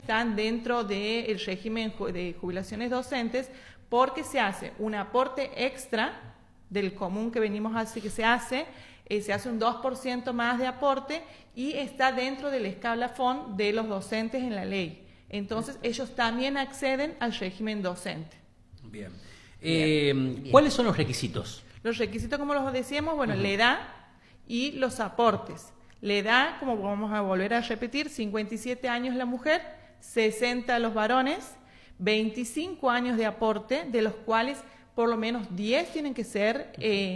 están dentro del régimen de jubilaciones docentes, porque se hace un aporte extra del común que venimos así que se hace un 2% más de aporte y está dentro del escalafón de los docentes en la ley. Entonces, ellos también acceden al régimen docente. Bien. ¿Cuáles son los requisitos? Los requisitos, como los decíamos, bueno, la edad y los aportes. La edad, como vamos a volver a repetir, 57 años la mujer, 60 los varones, 25 años de aporte, de los cuales por lo menos 10 tienen que ser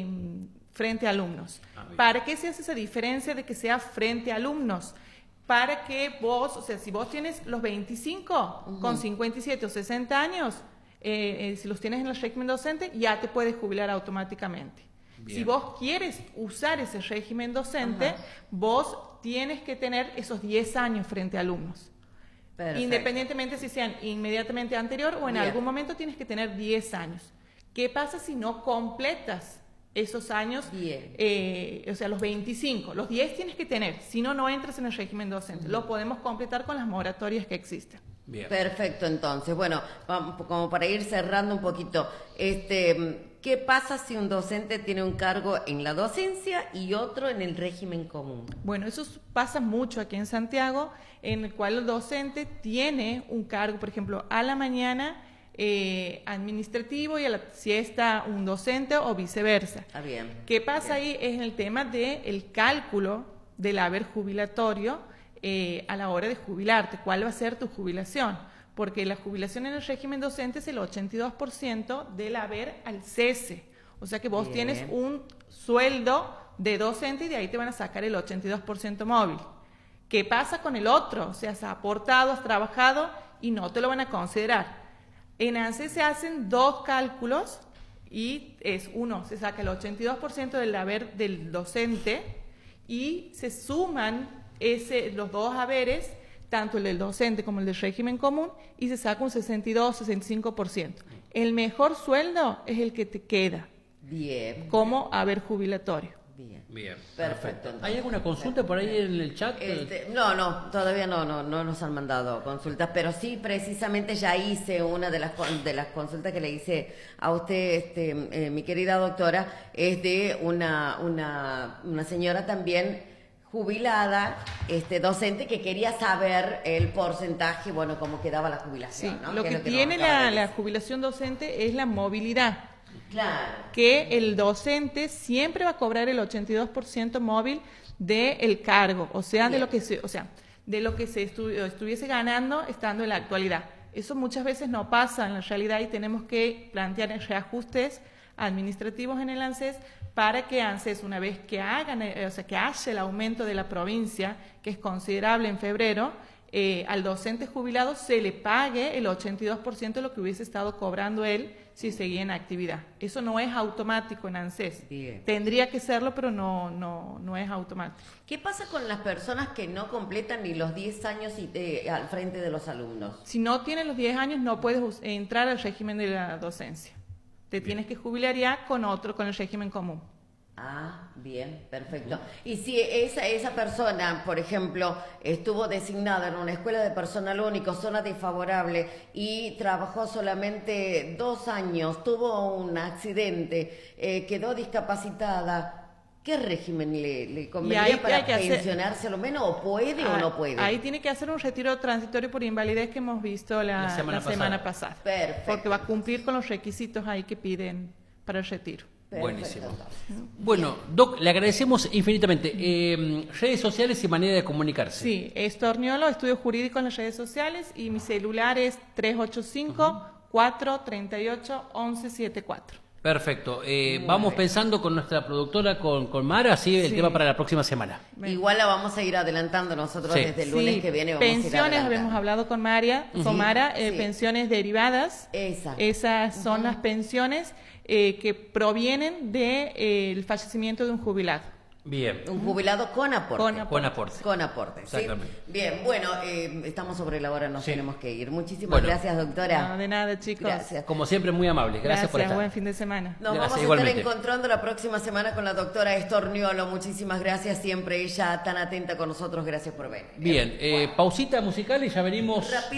frente a alumnos. ¿Para qué se hace esa diferencia de que sea frente a alumnos? Para que vos, o sea, si vos tienes los 25 con 57 o 60 años, si los tienes en el régimen docente, ya te puedes jubilar automáticamente. Bien. Si vos quieres usar ese régimen docente, vos tienes que tener esos 10 años frente a alumnos. Perfecto. Independientemente si sean inmediatamente anterior o en algún momento tienes que tener 10 años. ¿Qué pasa si no completas esos años? O sea, los 25, los 10 tienes que tener, si no, no entras en el régimen docente. Lo podemos completar con las moratorias que existen. Bien. Perfecto, entonces, bueno, como para ir cerrando un poquito, ¿qué pasa si un docente tiene un cargo en la docencia y otro en el régimen común? Bueno, eso pasa mucho aquí en Santiago, en el cual el docente tiene un cargo, por ejemplo, a la mañana administrativo y a la siesta un docente o viceversa. Está bien. ¿Qué pasa ahí? Es el tema del cálculo del haber jubilatorio a la hora de jubilarte. ¿Cuál va a ser tu jubilación? Porque la jubilación en el régimen docente es el 82% del haber al cese. O sea que vos tienes un sueldo de docente y de ahí te van a sacar el 82% móvil. ¿Qué pasa con el otro? O sea, has aportado, has trabajado y no te lo van a considerar. En ANSES se hacen dos cálculos y uno, se saca el 82% del haber del docente y se suman los dos haberes, tanto el del docente como el del régimen común, y se saca un 62-65%. El mejor sueldo es el que te queda como haber jubilatorio. Bien, perfecto. ¿Hay alguna consulta por ahí en el chat? No, todavía no nos han mandado consultas, pero sí, precisamente ya hice una de las consultas que le hice a usted, mi querida doctora, es de una señora también jubilada, docente, que quería saber el porcentaje, bueno, cómo quedaba la jubilación. Sí, ¿no? Lo que tiene la jubilación docente es la movilidad. Claro. Que el docente siempre va a cobrar el 82% móvil del cargo, o sea, de lo que se estuviese ganando estando en la actualidad. Eso muchas veces no pasa en la realidad y tenemos que plantear reajustes administrativos en el ANSES para que ANSES, una vez que que haya el aumento de la provincia, que es considerable en febrero, al docente jubilado se le pague el 82% de lo que hubiese estado cobrando él si seguía en actividad. Eso no es automático en ANSES. Bien. Tendría que serlo, pero no es automático. ¿Qué pasa con las personas que no completan ni los 10 años al frente de los alumnos? Si no tienen los 10 años, no puedes entrar al régimen de la docencia. Te tienes que jubilar ya con el régimen común. Ah, bien, perfecto. Y si esa persona, por ejemplo, estuvo designada en una escuela de personal único, zona desfavorable, y trabajó solamente 2 años, tuvo un accidente, quedó discapacitada, ¿qué régimen le convendría para pensionarse lo menos? ¿O puede o no puede? Ahí tiene que hacer un retiro transitorio por invalidez que hemos visto la semana pasada. Perfecto. Porque va a cumplir con los requisitos ahí que piden para el retiro. Perfecto. Buenísimo. Bueno, Doc, le agradecemos infinitamente. Redes sociales y manera de comunicarse. Sí, es Torniolo, estudio jurídico en las redes sociales y mi celular es 385-438-1174. Perfecto. Vamos pensando con nuestra productora, con Mara, el tema para la próxima semana. Igual la vamos a ir adelantando nosotros desde el lunes que viene. Pensiones, habíamos hablado con Mara, pensiones derivadas. Esas son las pensiones que provienen del fallecimiento de un jubilado. Bien. Un jubilado con aporte. Con aporte. Exactamente. ¿Sí? Bien, bueno, estamos sobre la hora, nos tenemos que ir. Muchísimas gracias, doctora. No, de nada, chicos. Gracias. Como siempre, muy amables. Gracias por estar. Buen fin de semana. Nos vamos a estar encontrando la próxima semana con la doctora Estorniolo. Muchísimas gracias, siempre ella tan atenta con nosotros. Gracias por venir. Bien, pausita musical y ya venimos.